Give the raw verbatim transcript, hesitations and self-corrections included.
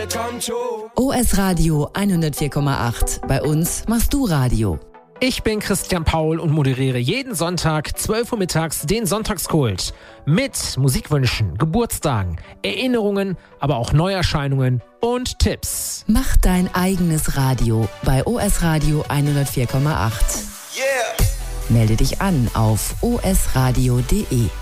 O S Radio hundertvier Komma acht. Bei uns machst du Radio. Ich bin Christian Paul und moderiere jeden Sonntag zwölf Uhr mittags den Sonntagskult. Mit Musikwünschen, Geburtstagen, Erinnerungen, aber auch Neuerscheinungen und Tipps. Mach dein eigenes Radio bei O S Radio hundertvier Komma acht. Yeah. Melde dich an auf o s radio punkt d e.